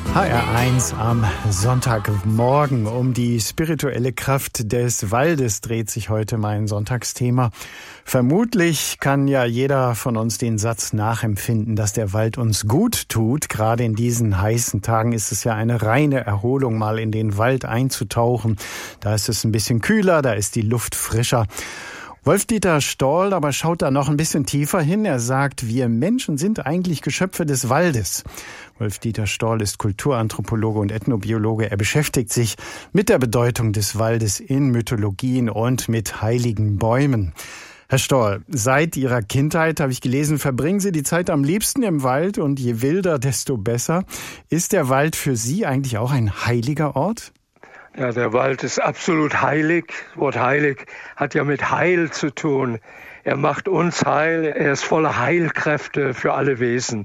HR1 am Sonntagmorgen. Um die spirituelle Kraft des Waldes dreht sich heute mein Sonntagsthema. Vermutlich kann ja jeder von uns den Satz nachempfinden, dass der Wald uns gut tut. Gerade in diesen heißen Tagen ist es ja eine reine Erholung, mal in den Wald einzutauchen. Da ist es ein bisschen kühler, da ist die Luft frischer. Wolf-Dieter Stoll aber schaut da noch ein bisschen tiefer hin. Er sagt, wir Menschen sind eigentlich Geschöpfe des Waldes. Wolf-Dieter Stoll ist Kulturanthropologe und Ethnobiologe. Er beschäftigt sich mit der Bedeutung des Waldes in Mythologien und mit heiligen Bäumen. Herr Stoll, seit Ihrer Kindheit, habe ich gelesen, verbringen Sie die Zeit am liebsten im Wald und je wilder, desto besser. Ist der Wald für Sie eigentlich auch ein heiliger Ort? Ja, der Wald ist absolut heilig. Das Wort heilig hat ja mit Heil zu tun. Er macht uns heil. Er ist voller Heilkräfte für alle Wesen.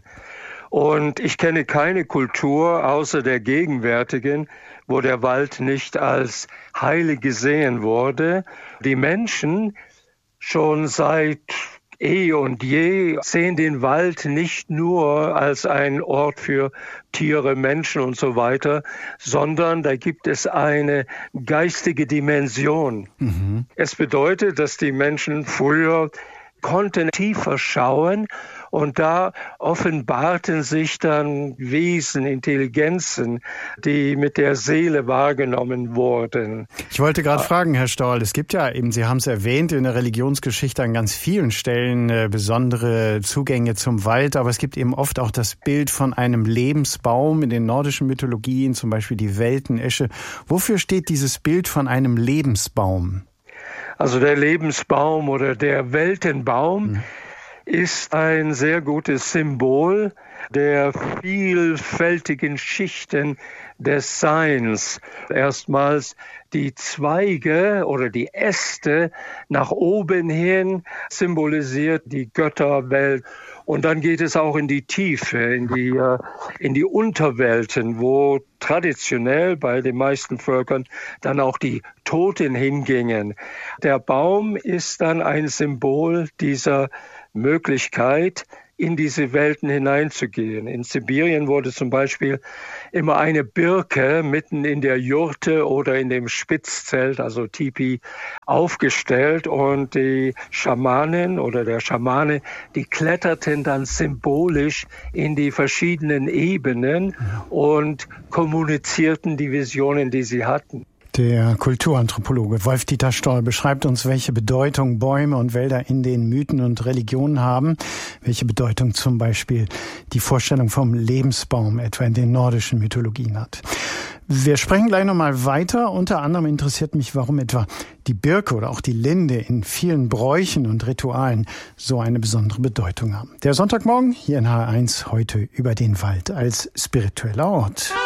Und ich kenne keine Kultur außer der gegenwärtigen, wo der Wald nicht als heilig gesehen wurde. Die Menschen schon seit und je sehen den Wald nicht nur als ein Ort für Tiere, Menschen und so weiter, sondern da gibt es eine geistige Dimension. Es bedeutet, dass die Menschen früher konnten tiefer schauen und da offenbarten sich dann Wesen, Intelligenzen, die mit der Seele wahrgenommen wurden. Ich wollte gerade fragen, Herr Stoll, es gibt ja eben, Sie haben es erwähnt, in der Religionsgeschichte an ganz vielen Stellen besondere Zugänge zum Wald, aber es gibt eben oft auch das Bild von einem Lebensbaum in den nordischen Mythologien, zum Beispiel die Weltenesche. Wofür steht dieses Bild von einem Lebensbaum? Also der Lebensbaum oder der Weltenbaum ist ein sehr gutes Symbol der vielfältigen Schichten des Seins. Erstmals die Zweige oder die Äste nach oben hin symbolisiert die Götterwelt. Und dann geht es auch in die Tiefe, in die Unterwelten, wo traditionell bei den meisten Völkern dann auch die Toten hingingen. Der Baum ist dann ein Symbol dieser Möglichkeit, in diese Welten hineinzugehen. In Sibirien wurde zum Beispiel immer eine Birke mitten in der Jurte oder in dem Spitzzelt, also Tipi, aufgestellt und die Schamanen oder der Schamane, die kletterten dann symbolisch in die verschiedenen Ebenen und kommunizierten die Visionen, die sie hatten. Der Kulturanthropologe Wolf-Dieter Stoll beschreibt uns, welche Bedeutung Bäume und Wälder in den Mythen und Religionen haben, welche Bedeutung zum Beispiel die Vorstellung vom Lebensbaum etwa in den nordischen Mythologien hat. Wir sprechen gleich nochmal weiter. Unter anderem interessiert mich, warum etwa die Birke oder auch die Linde in vielen Bräuchen und Ritualen so eine besondere Bedeutung haben. Der Sonntagmorgen hier in HR1 heute über den Wald als spiritueller Ort.